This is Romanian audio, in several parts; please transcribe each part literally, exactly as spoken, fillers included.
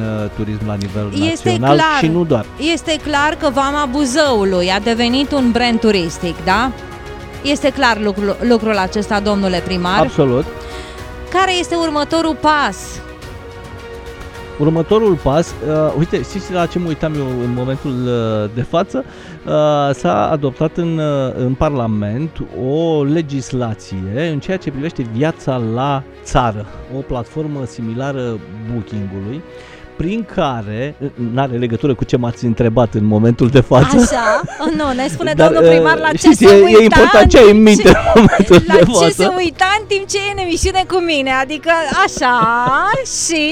uh, turism la nivel este național clar, și nu doar. Este clar că Vama Buzăului a devenit un brand turistic, da? Este clar lucrul, lucrul acesta, domnule primar. Absolut. Care este următorul pas? Următorul pas, uh, uite, știți la ce mă uitam eu în momentul uh, de față? Uh, s-a adoptat în, uh, în Parlament o legislație în ceea ce privește viața la țară, o platformă similară Booking-ului, prin care, n-are legătură cu ce m-ați întrebat în momentul de față. Așa? Nu, ne spune Dar, domnul primar la ce știți, se e, uita e important ce ai în minte în momentul la de ce față. se uita în timp ce e în emisiune cu mine, adică așa și...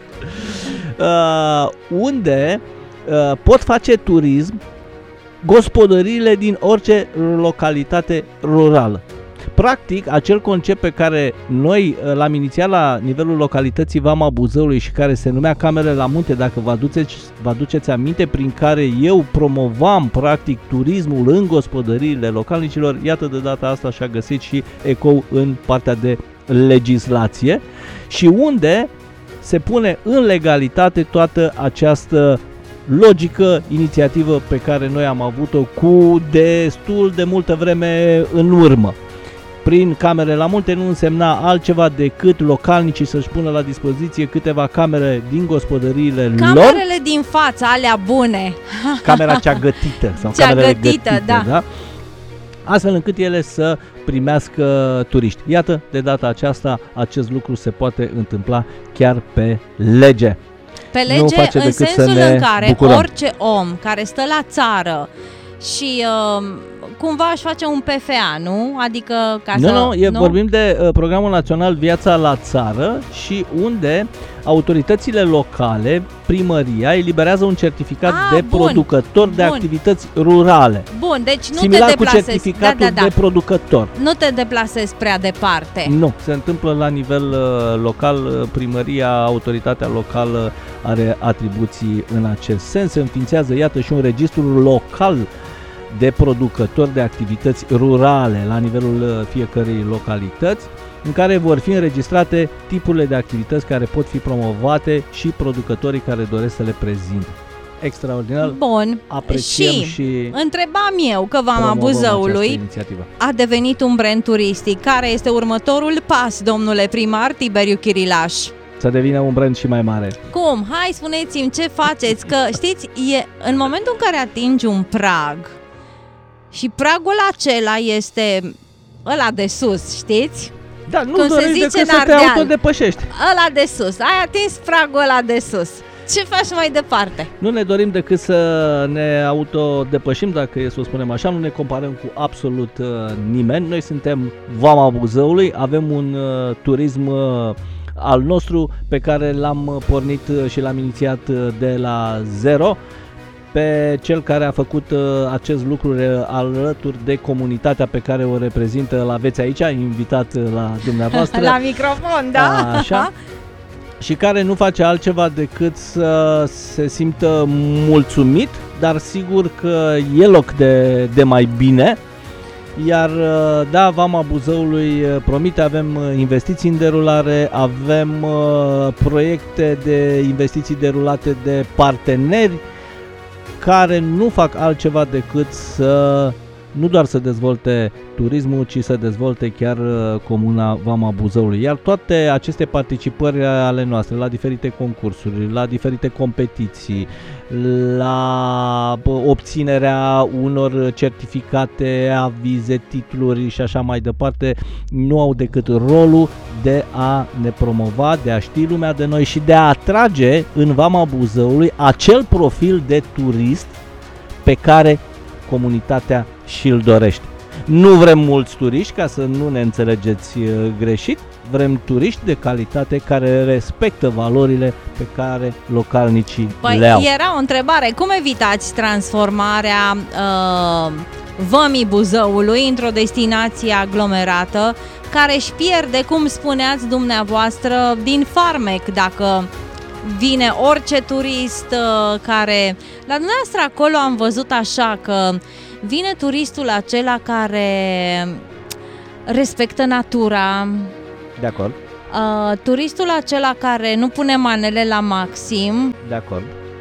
Uh, unde uh, pot face turism gospodăriile din orice localitate rurală. Practic, acel concept pe care noi l-am inițiat la nivelul localității Vama Buzăului și care se numea Camere la Munte, dacă vă aduceți, vă aduceți aminte, prin care eu promovam practic turismul în gospodăriile localnicilor, iată de data asta și-a găsit și ecou în partea de legislație și unde se pune în legalitate toată această logică, inițiativă pe care noi am avut-o cu destul de multă vreme în urmă. Prin camere la munte nu însemna altceva decât localnicii să-și pună la dispoziție câteva camere din gospodăriile Camerele lor. Camerele din față, alea bune. Camera cea gătită. Sau cea camerele gătită, gătite, da. da. Astfel încât ele să primească turiști. Iată, de data aceasta, acest lucru se poate întâmpla chiar pe lege. Pe lege în sensul în care bucurăm. Orice om care stă la țară și uh, cumva își face un P F A, nu? Adică ca nu, să... Nu, e, nu, vorbim de uh, Programul Național Viața la Țară și unde autoritățile locale, primăria, eliberează un certificat A, de bun, producător de bun. activități rurale. Bun, deci nu Similar te cu deplasezi. certificatul da, da, da. de producător. Nu te deplasezi prea departe. Nu, se întâmplă la nivel uh, local, primăria, autoritatea locală are atribuții în acest sens. Se înființează, iată, și un registru local de producători de activități rurale la nivelul fiecărei localități, în care vor fi înregistrate tipurile de activități care pot fi promovate și producătorii care doresc să le prezinte. Extraordinar. Bun. Apreciem și, și întrebam eu că Vama Buzăului a devenit un brand turistic. Care este următorul pas, domnule primar Tiberiu Chirilaș? Să devină un brand și mai mare. Cum? Hai, spuneți-mi ce faceți, că știți, e, în momentul în care atingi un prag și pragul acela este ăla de sus, știți? Da, nu dorești decât să te autodepășești. Ăla de sus, ai atins pragul ăla de sus. Ce faci mai departe? Nu ne dorim decât să ne autodepășim, dacă e să o spunem așa, nu ne comparăm cu absolut uh, nimeni. Noi suntem Vama Buzăului, avem un uh, turism uh, al nostru pe care l-am pornit și l-am inițiat de la zero. Pe cel care a făcut uh, acest lucru alături de comunitatea pe care o reprezintă, l-aveți aici, invitat la dumneavoastră. La microfon, da. Așa. Și care nu face altceva decât să se simtă mulțumit, dar sigur că e loc de, de mai bine. Iar da, Vama Buzăului promite, avem investiții în derulare, avem uh, proiecte de investiții derulate de parteneri care nu fac altceva decât să, nu doar să dezvolte turismul, ci să dezvolte chiar comuna Vama Buzăului. Iar toate aceste participări ale noastre la diferite concursuri, la diferite competiții, la obținerea unor certificate, avize, titluri și așa mai departe, nu au decât rolul de a ne promova, de a ști lumea de noi și de a atrage în Vama Buzăului acel profil de turist pe care comunitatea și-l dorește. Nu vrem mulți turiști, ca să nu ne înțelegeți greșit, vrem turiști de calitate care respectă valorile pe care localnicii păi, le au. Era o întrebare, cum evitați transformarea uh, Vămii Buzăului într-o destinație aglomerată care își pierde, cum spuneați dumneavoastră, din farmec dacă vine orice turist uh, care... La dumneavoastră acolo am văzut așa că vine turistul acela care respectă natura. De acord. Uh, turistul acela care nu pune manele la maxim. De acord.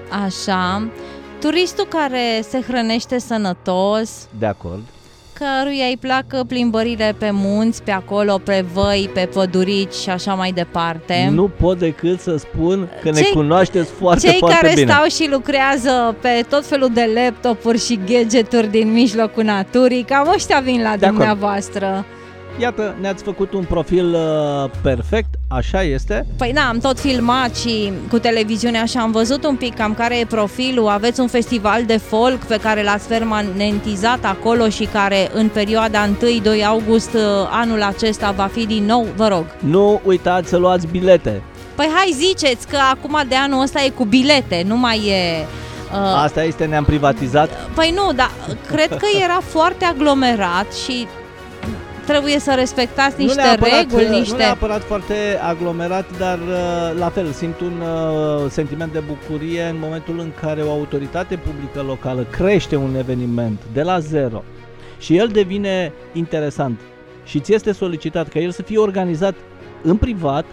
Așa. Turistul care se hrănește sănătos. De acord. Căruia îi placă plimbările pe munți, pe acolo, pe văi, pe pădurici și așa mai departe. Nu pot decât să spun că cei, ne cunoașteți foarte, cei foarte care bine. stau și lucrează pe tot felul de laptopuri și gadgeturi din mijlocul naturii, cam ăștia vin la de dumneavoastră. Acord. Iată, ne-ați făcut un profil uh, perfect, așa este. Păi da, am tot filmat și cu televiziunea și am văzut un pic cam care e profilul. Aveți un festival de folk pe care l-ați permanentizat acolo și care în perioada unu doi august anul acesta va fi din nou, vă rog. Nu uitați să luați bilete. Păi hai ziceți că acum de anul ăsta e cu bilete, nu mai e... Uh, Asta este, ne-am privatizat. Păi nu, dar cred că era foarte aglomerat și... trebuie să respectați niște nu neapărat, reguli, niște... Nu neapărat foarte aglomerat, dar la fel, simt un uh, sentiment de bucurie în momentul în care o autoritate publică locală crește un eveniment de la zero și el devine interesant și ți este solicitat ca el să fie organizat în privat,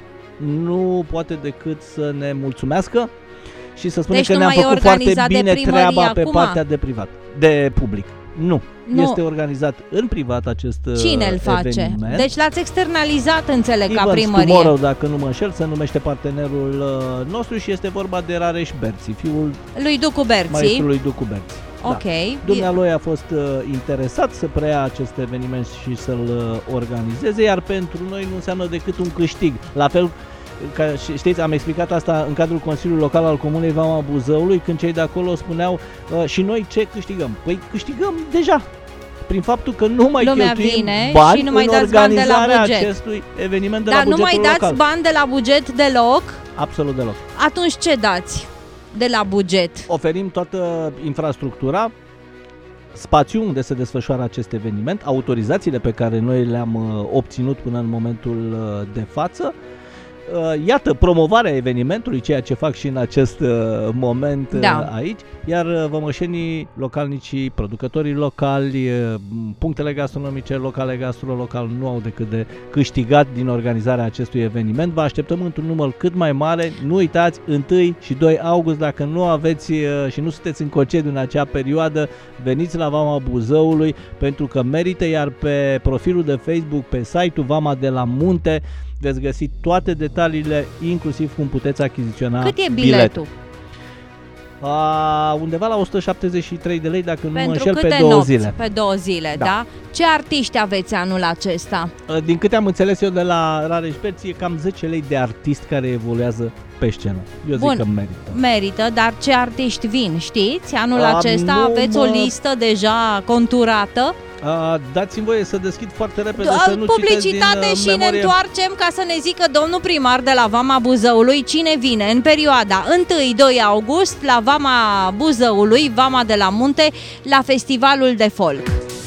nu poate decât să ne mulțumească și să spunem deci că ne-am făcut foarte bine treaba acum. Pe partea de privat, de public. Nu. Nu. Este organizat în privat acest Cine îl face? eveniment. Deci l-ați externalizat, înțeleg, ca Events primărie. Tomorrow, dacă nu mă înșel, se numește partenerul uh, nostru și este vorba de Rareș Berții, fiul lui Ducu Berții. maestrului Ducu Berții. Ok. Da. Dumnealui a fost uh, interesat să preia acest eveniment și să-l uh, organizeze, iar pentru noi nu înseamnă decât un câștig. La fel, ca, știți, am explicat asta în cadrul Consiliului Local al Comunei Vama Buzăului, când cei de acolo spuneau uh, și noi ce câștigăm? Păi câștigăm deja, prin faptul că nu mai Lumea cheltuim vine bani și nu mai în dați bani de la organizarea buget. acestui eveniment de Dar la bugetul nu mai dați local. bani de la buget deloc? Absolut deloc. Atunci ce dați de la buget? Oferim toată infrastructura, spațiul unde se desfășoară acest eveniment, autorizațiile pe care noi le-am uh, obținut până în momentul uh, de față. Uh, iată, promovarea evenimentului, ceea ce fac și în acest uh, moment uh, da. aici, iar uh, vămășenii, localnicii, producătorii locali, uh, punctele gastronomice locale, gastrolocal nu au decât de câștigat din organizarea acestui eveniment. Vă așteptăm într-un număr cât mai mare. Nu uitați, unu și doi august, dacă nu aveți uh, și nu sunteți în concediu în acea perioadă, veniți la Vama Buzăului pentru că merită, iar pe profilul de Facebook, pe site-ul Vama de la Munte, veți găsi toate detaliile, inclusiv cum puteți achiziționa Cât e biletul? biletul. A, undeva la o sută șaptezeci și trei de lei, dacă nu mă înșel, pe două nopți? zile. Pe două zile, da. da? Ce artiști aveți anul acesta? Din câte am înțeles eu de la Rareș Berții, e cam zece lei de artist care evoluează pe scenă. Eu Bun, zic că merită. Merită, dar ce artiști vin, știți? Anul A, acesta nu aveți mă... o listă deja conturată? A, dați-mi voie să deschid foarte repede, Do- să nu publicitate citesc din și uh, memorie. ne întoarcem ca să ne zică domnul primar de la Vama Buzăului cine vine în perioada unu doi august la Vama Buzăului, Vama de la Munte, la festivalul de folk.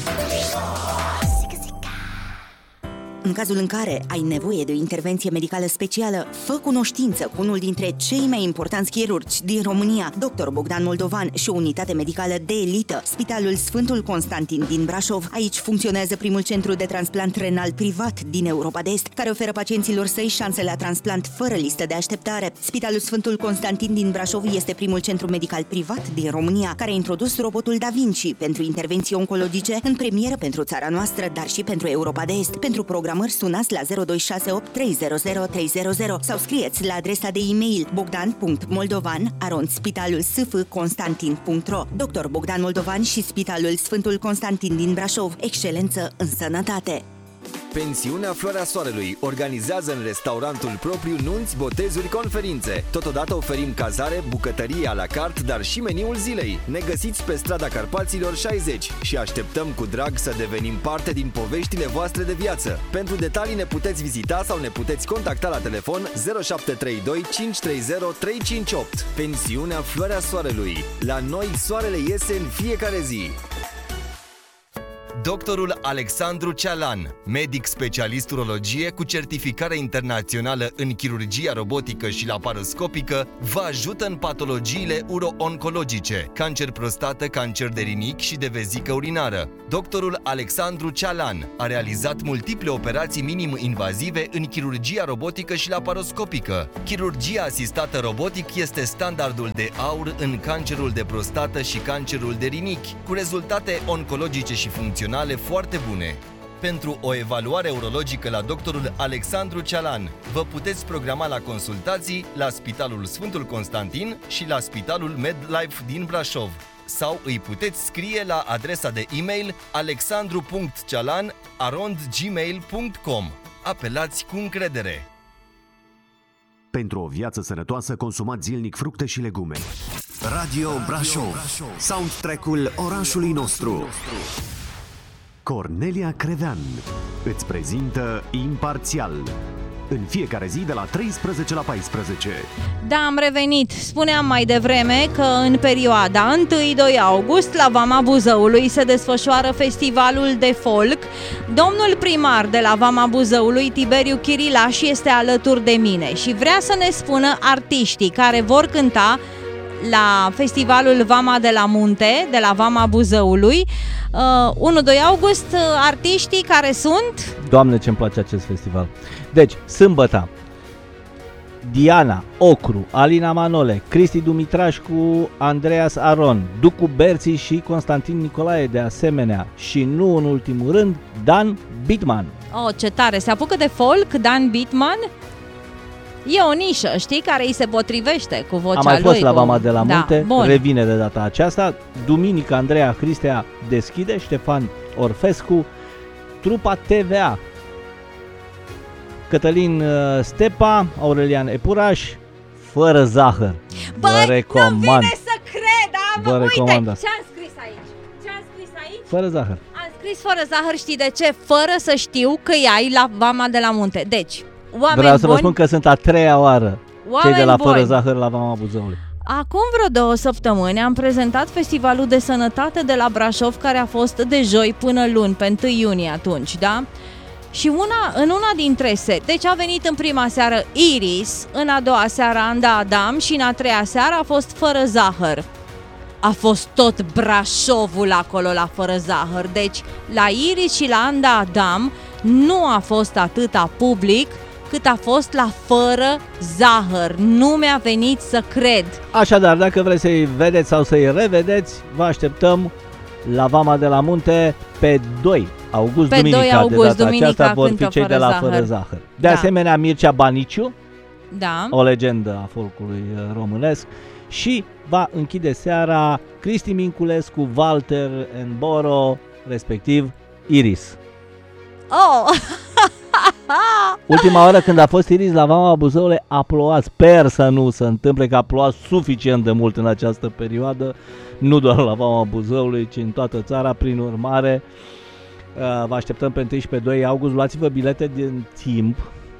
În cazul în care ai nevoie de o intervenție medicală specială, fă cunoștință cu unul dintre cei mai importanți chirurgi din România, doctor Bogdan Moldovan și o unitate medicală de elită, Spitalul Sfântul Constantin din Brașov. Aici funcționează primul centru de transplant renal privat din Europa de Est, care oferă pacienților săi șanse la transplant fără listă de așteptare. Spitalul Sfântul Constantin din Brașov este primul centru medical privat din România, care a introdus robotul Da Vinci pentru intervenții oncologice în premieră pentru țara noastră, dar și pentru Europa de Est. Pentru program sunați la zero doi șase opt trei zero zero trei zero zero sau scrieți la adresa de e-mail bogdan punct moldovan arond spitalul s f constantin punct ro. doctor Bogdan Moldovan și Spitalul Sfântul Constantin din Brașov. Excelență în sănătate! Pensiunea Floarea Soarelui organizează în restaurantul propriu nunți, botezuri, conferințe. Totodată oferim cazare, bucătărie à la carte, dar și meniul zilei. Ne găsiți pe strada Carpaților șaizeci și așteptăm cu drag să devenim parte din poveștile voastre de viață. Pentru detalii ne puteți vizita sau ne puteți contacta la telefon zero șapte trei doi cinci trei zero trei cinci opt. Pensiunea Floarea Soarelui. La noi soarele iese în fiecare zi. Doctorul Alexandru Cealan, medic specialist urologie cu certificare internațională în chirurgia robotică și laparoscopică, vă ajută în patologiile uro-oncologice, cancer prostată, cancer de rinichi și de vezică urinară. Doctorul Alexandru Cealan a realizat multiple operații minim-invazive în chirurgia robotică și laparoscopică. Chirurgia asistată robotic este standardul de aur în cancerul de prostată și cancerul de rinichi, cu rezultate oncologice și funcționale foarte bune. Pentru o evaluare urologică la doctorul Alexandru Cealan, vă puteți programa la consultații la Spitalul Sfântul Constantin și la Spitalul MedLife din Brașov. Sau îi puteți scrie la adresa de e-mail alexandru punct cealan arond gmail punct com. Apelați cu încredere! Pentru o viață sănătoasă, consumați zilnic fructe și legume. Radio Brașov, soundtrack-ul orașului nostru. Cornelia Crevean îți prezintă Imparțial, în fiecare zi de la treisprezece la paisprezece. Da, am revenit. Spuneam mai devreme că în perioada unu-doi august la Vama Buzăului se desfășoară festivalul de folk. Domnul primar de la Vama Buzăului, Tiberiu Chirilaș, este alături de mine și vrea să ne spună artiștii care vor cânta la festivalul Vama de la Munte, de la Vama Buzăului. uh, unu-doi august, uh, artiștii care sunt... Doamne, ce-mi place acest festival! Deci, sâmbătă, Diana Ocru, Alina Manole, Cristi Dumitrașcu, Andreas Aron, Ducu Berți și Constantin Nicolae, de asemenea, și nu în ultimul rând, Dan Bitman. Oh, ce tare! Se apucă de folk, Dan Bitman? E o nișă, știi, care îi se potrivește cu vocea lui. A mai fost la cu... Vama de la Munte, da, revine de data aceasta. Duminică, Andreea Cristea deschide, Ștefan Orfescu, trupa T V A, Cătălin Stepa, Aurelian Epuraș, fără zahăr. Băi, vă recomand. Nu vine să cred, am, vă uite, recomand. ce-am scris aici? Ce-am scris aici? Fără zahăr. Am scris fără zahăr, știi de ce? Fără să știu că e ai la Vama de la Munte. Deci, oameni Vreau să buni, vă spun că sunt a treia oară cei de la buni. Fără Zahăr la Vama Buzăului. Acum vreo două săptămâni am prezentat Festivalul de Sănătate de la Brașov, care a fost de joi până luni, pe întâi iunie atunci, da? Și una, în una dintre seri, deci a venit în prima seară Iris, în a doua seară Anda Adam și în a treia seară a fost Fără Zahăr. A fost tot Brașovul acolo la Fără Zahăr, deci la Iris și la Anda Adam nu a fost atâta public cât a fost la Fără Zahăr. Nu mi-a venit să cred. Așadar, dacă vreți să-i vedeți sau să-i revedeți, vă așteptăm la Vama de la Munte pe doi august, pe duminica, doi august, de data duminica, aceasta vor fi cei Fără de la Zahăr. Fără Zahăr. De Da. asemenea, Mircea Baniciu, Da. o legendă a folcului românesc, și va închide seara Cristi Minculescu, Walter Enboro, respectiv Iris. Oh! Ultima oară când a fost Iris la Vama Buzăului a plouat. Sper să nu se întâmple, că a plouat suficient de mult în această perioadă, nu doar la Vama Buzăului, ci în toată țara. Prin urmare, vă așteptăm pe întâi și pe doi august. Luați-vă bilete din timp.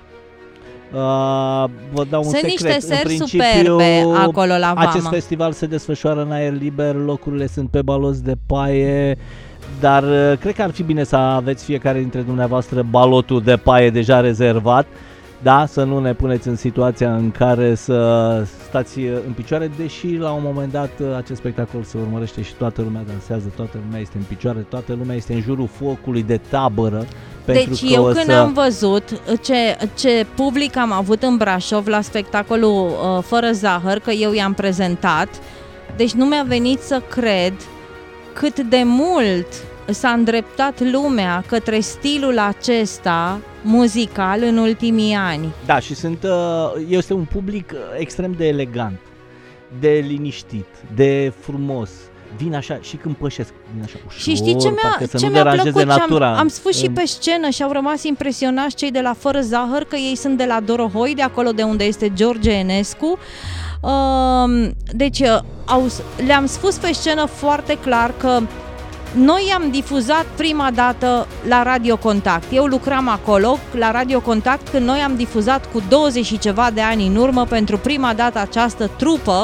Vă dau un Sunt secret. niște seri în principiu, superbe acolo la Vama. Acest festival se desfășoară în aer liber, locurile sunt pe baloți de paie, dar cred că ar fi bine să aveți fiecare dintre dumneavoastră balotul de paie deja rezervat, da? Să nu ne puneți în situația în care să stați în picioare, deși la un moment dat acest spectacol se urmărește și toată lumea dansează, toată lumea este în picioare, toată lumea este în jurul focului de tabără. Deci că eu o când să... am văzut ce, ce public am avut în Brașov la spectacolul uh, Fără Zahăr, că eu i-am prezentat, deci nu mi-a venit să cred cât de mult s-a îndreptat lumea către stilul acesta muzical în ultimii ani. Da, și sunt, uh, este un public extrem de elegant, de liniștit, de frumos. Vin așa și când pășesc, vin așa ușor, și știi ce mi-a, să ce nu mi-a deranjeze plăcut? natura. Am, am spus și pe scenă și au rămas impresionați cei de la Fără Zahăr, că ei sunt de la Dorohoi, de acolo de unde este George Enescu. Uh, deci au, le-am spus pe scenă foarte clar că noi am difuzat prima dată la Radio Contact. Eu lucram acolo la Radio Contact când noi am difuzat cu douăzeci și ceva de ani în urmă pentru prima dată această trupă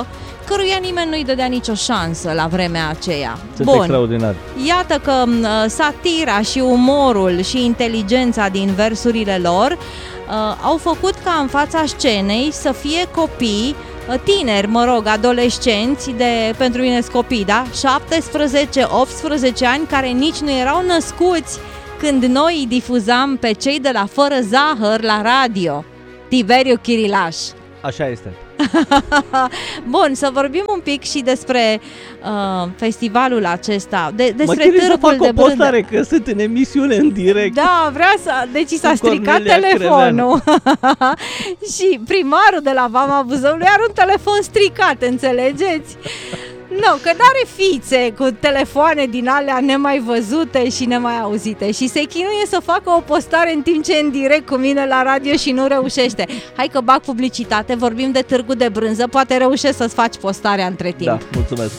căruia nimeni nu-i dădea nicio șansă la vremea aceea. Sunt Bun. extraordinar. Iată că uh, satira și umorul și inteligența din versurile lor uh, au făcut ca în fața scenei să fie copii, uh, tineri, mă rog, adolescenți, de, pentru mine sunt copii, da? șaptesprezece optsprezece ani, care nici nu erau născuți când noi îi difuzam pe cei de la Fără Zahăr la radio. Tiberiu Chirilaș. Așa este. Bun, să vorbim un pic și despre uh, festivalul acesta, de, despre târgul târgul de de brânză. Postare, brânză. că sunt în emisiune în direct. Da, vrea să... Deci i s-a Cu stricat Cornelia telefonul. Și primarul de la Vama Buzăului are un telefon stricat, înțelegeți? Nu, că n-are fițe cu telefoane din alea nemai văzute și nemai auzite și se chinuie să facă o postare în timp ce e în direct cu mine la radio și nu reușește. Hai că bag publicitate, vorbim de târgul de brânză, poate reușești să-ți faci postarea între timp. Da, mulțumesc.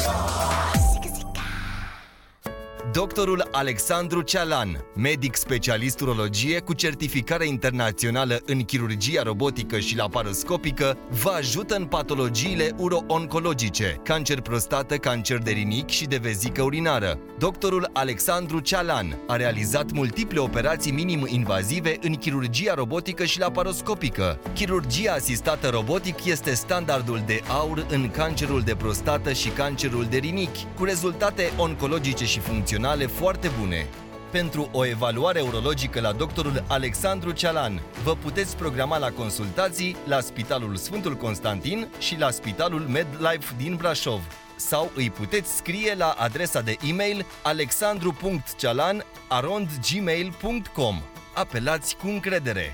Doctorul Alexandru Cealan, medic specialist urologie cu certificare internațională în chirurgia robotică și laparoscopică, vă ajută în patologiile uro-oncologice, cancer prostată, cancer de rinic și de vezică urinară. Doctorul Alexandru Cealan a realizat multiple operații minim-invazive în chirurgia robotică și laparoscopică. Chirurgia asistată robotic este standardul de aur în cancerul de prostată și cancerul de rinic, cu rezultate oncologice și funcționale foarte bune. Pentru o evaluare urologică la doctorul Alexandru Cealan, vă puteți programa la consultații la Spitalul Sfântul Constantin și la Spitalul MedLife din Brașov. Sau îi puteți scrie la adresa de e-mail alexandru punct cealan arond gmail punct com. Apelați cu încredere!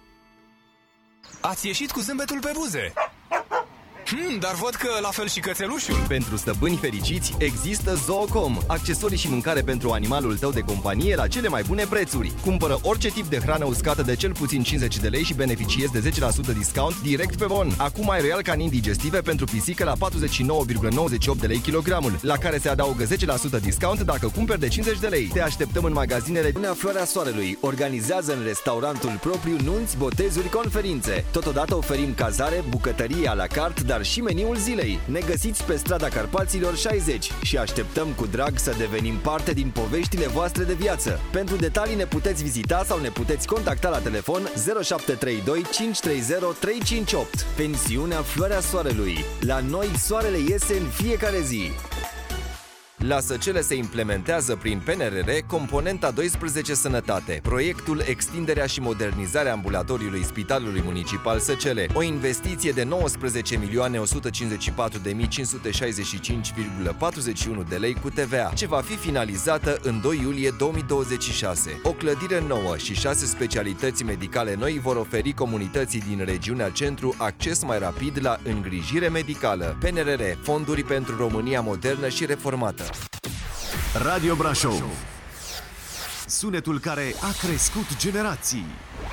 Ați ieșit cu zâmbetul pe buze! Hmm, dar văd că la fel și cățelușul. Pentru stăpâni fericiți există Zoocom, accesorii și mâncare pentru animalul tău de companie la cele mai bune prețuri. Cumpără orice tip de hrană uscată de cel puțin cincizeci de lei și beneficiezi de zece la sută discount direct pe bon. Acum ai Royal Canin digestive pentru pisică la patruzeci și nouă virgulă nouăzeci și opt de lei kilogramul, la care se adaugă zece la sută discount dacă cumperi de cincizeci de lei. Te așteptăm în magazinele Uniunea Floarea Soarelui. Organizează în restaurantul propriu nunți, botezuri, conferințe. Totodată oferim cazare, bucătărie à la carte, dar și meniul zilei. Ne găsiți pe strada Carpaților șaizeci și așteptăm cu drag să devenim parte din poveștile voastre de viață. Pentru detalii ne puteți vizita sau ne puteți contacta la telefon zero șapte trei doi cinci trei zero trei cinci opt. Pensiunea Floarea Soarelui. La noi soarele iese în fiecare zi. La Săcele se implementează prin P N R R componenta doisprezece Sănătate, proiectul Extinderea și modernizarea ambulatoriului Spitalului Municipal Săcele, o investiție de nouăsprezece milioane o sută cincizeci și patru de mii cinci sute șaizeci și cinci virgulă patruzeci și unu de lei cu T V A, ce va fi finalizată în doi iulie două mii douăzeci și șase. O clădire nouă și șase specialități medicale noi vor oferi comunității din regiunea Centru acces mai rapid la îngrijire medicală. P N R R, fonduri pentru România modernă și reformată. Radio Brașov. Sunetul care a crescut generații.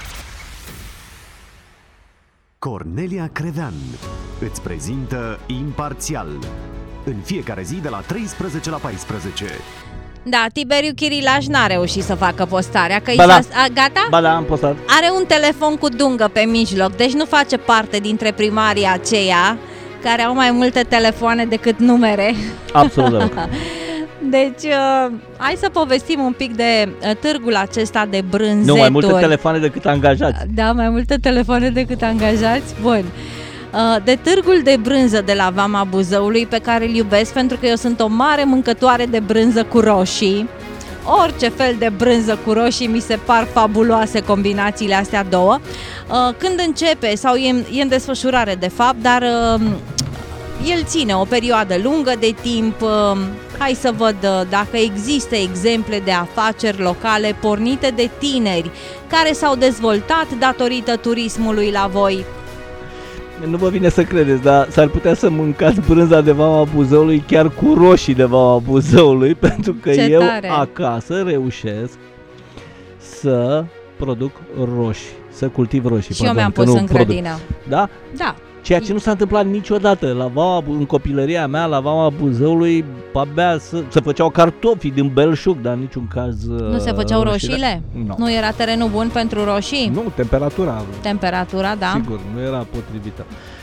Cornelia Crevean îți prezintă Imparțial în fiecare zi de la treisprezece la paisprezece. Da, Tiberiu Chirilaș n-a reușit să facă postarea, că Ba da. a, gata? Ba da, am postat. Are un telefon cu dungă pe mijloc, deci nu face parte dintre primarii aceia care au mai multe telefoane decât numere. Absolut deloc. Deci, uh, hai să povestim un pic de uh, târgul acesta de brânzeturi. Nu, mai multe telefoane decât angajați. Da, mai multe telefoane decât angajați. Bun. Uh, de târgul de brânză de la Vama Buzăului, pe care îl iubesc pentru că eu sunt o mare mâncătoare de brânză cu roșii. Orice fel de brânză cu roșii mi se par fabuloase combinațiile astea două. Uh, când începe, sau e, e în desfășurare de fapt, dar uh, el ține o perioadă lungă de timp. Uh, hai să văd uh, dacă există exemple de afaceri locale pornite de tineri care s-au dezvoltat datorită turismului la voi. Nu vă vine să credeți, dar s-ar putea să mâncați brânza de Vama Buzăului chiar cu roșii de Vama Buzăului, pentru că Ce eu tare. acasă reușesc să produc roșii, să cultiv roșii. Și eu pardon, mi-am că pus nu în produc. grădină. Da? Da. Ceea ce nu s-a întâmplat niciodată la Vama, în copilăria mea, la Vama Buzăului, abia să, se făceau cartofi din belșug, dar în niciun caz Nu se făceau roșiile? Nu. Nu era terenul bun pentru roșii? Nu, temperatura. Temperatura, da. Sigur, nu era potrivită.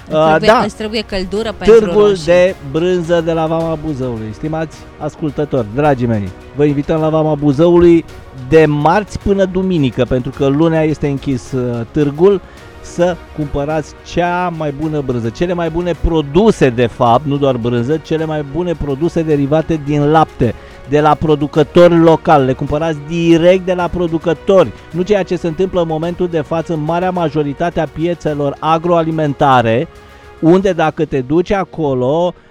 Trebuie, da, îți trebuie căldură pentru târgul roșii. de brânză de la Vama Buzăului. Stimați ascultători, dragii mei, vă invităm la Vama Buzăului de marți până duminică, pentru că lunea este închis uh, târgul, să cumpărați cea mai bună brânză, cele mai bune produse de fapt, nu doar brânză, cele mai bune produse derivate din lapte, de la producători locali, le cumpărați direct de la producători, nu ceea ce se întâmplă în momentul de față în marea majoritate a piețelor agroalimentare, unde dacă te duci acolo